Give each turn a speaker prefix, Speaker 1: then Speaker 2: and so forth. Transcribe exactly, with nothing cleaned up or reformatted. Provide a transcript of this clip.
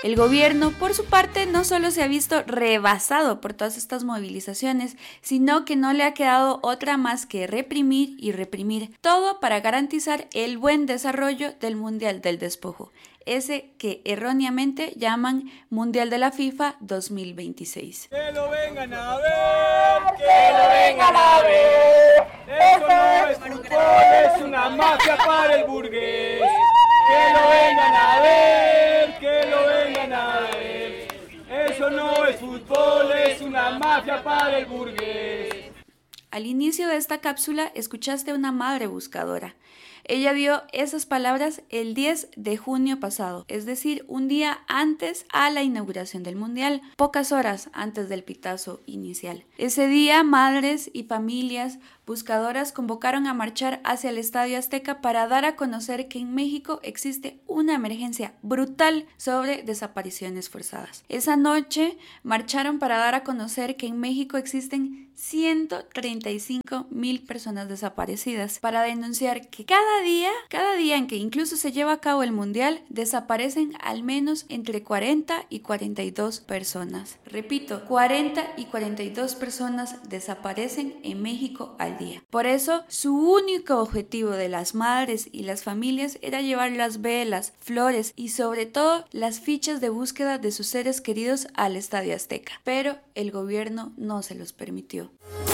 Speaker 1: El gobierno, por su parte, no solo se ha visto rebasado por todas estas movilizaciones, sino que no le ha quedado otra más que reprimir y reprimir, todo para garantizar el buen desarrollo del Mundial del Despojo, ese que erróneamente llaman Mundial de la FIFA dos mil veintiséis.
Speaker 2: Que lo vengan a ver, que lo vengan a ver, eso no es fútbol, es una mafia para el burgués. Que lo vengan a ver, que lo vengan a ver, eso no es fútbol, es una mafia para el burgués.
Speaker 1: Al inicio de esta cápsula escuchaste a una madre buscadora. Ella dio esas palabras el diez de junio pasado, es decir, un día antes a la inauguración del Mundial, pocas horas antes del pitazo inicial. Ese día, madres y familias buscadoras convocaron a marchar hacia el Estadio Azteca para dar a conocer que en México existe una emergencia brutal sobre desapariciones forzadas. Esa noche marcharon para dar a conocer que en México existen ciento treinta y cinco mil personas desaparecidas, para denunciar que cada día, cada día en que incluso se lleva a cabo el Mundial, desaparecen al menos entre cuarenta y cuarenta y dos personas. Repito, cuarenta y cuarenta y dos personas desaparecen en México al día. Por eso, su único objetivo de las madres y las familias era llevar las velas, flores y sobre todo las fichas de búsqueda de sus seres queridos al Estadio Azteca. Pero el gobierno no se los permitió.